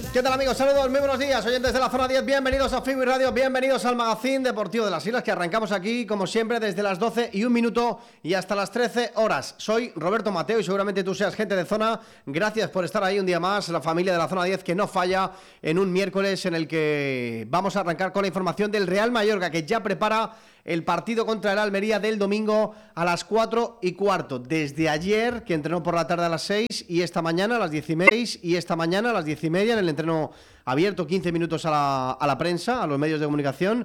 ¿Qué tal, amigos? Saludos, muy buenos días, oyentes de la Zona 10, bienvenidos a Freeway Radio, bienvenidos al Magazín Deportivo de las Islas, que arrancamos aquí, como siempre, desde las 12:01 y hasta las 13 horas. Soy Roberto Mateo y seguramente tú seas gente de zona. Gracias por estar ahí un día más, la familia de la Zona 10 que no falla en un miércoles en el que vamos a arrancar con la información del Real Mallorca, que ya prepara el partido contra el Almería del domingo a las 4:15. Desde ayer, que entrenó por la tarde a las 6, y esta mañana a las 10:30, y esta mañana a las 10:30 en el entreno abierto, 15 minutos a la prensa, a los medios de comunicación,